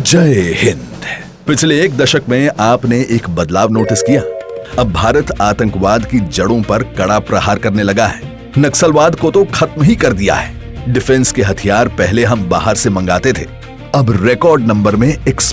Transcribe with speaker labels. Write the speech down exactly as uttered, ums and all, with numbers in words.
Speaker 1: जय हिंद। पिछले एक दशक में आपने एक बदलाव नोटिस किया। अब भारत आतंकवाद की जड़ों पर कड़ा प्रहार करने लगा है। नक्सलवाद को तो खत्म ही कर दिया है। डिफेंस के हथियार पहले हम बाहर से मंगाते थे, अब रिकॉर्ड नंबर में